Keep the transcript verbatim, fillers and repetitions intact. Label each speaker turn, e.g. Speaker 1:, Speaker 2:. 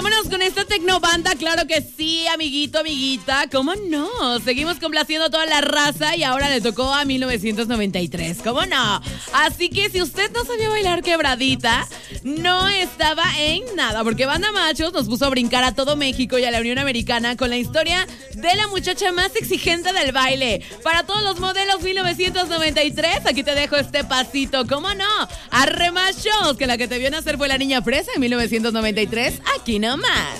Speaker 1: Vámonos con esta tecnobanda, claro que sí, amiguito, amiguita. ¿Cómo no? Seguimos complaciendo a toda la raza y ahora le tocó a mil novecientos noventa y tres. ¿Cómo no? Así que si usted no sabía bailar quebradita, no estaba en nada, porque Banda Machos nos puso a brincar a todo México y a la Unión Americana con la historia de la muchacha más exigente del baile. Para todos los modelos mil novecientos noventa y tres, aquí te dejo este pasito. ¿Cómo no? Arre machos, que la que te vio nacer fue la niña fresa en mil novecientos noventa y tres. Aquí nomás.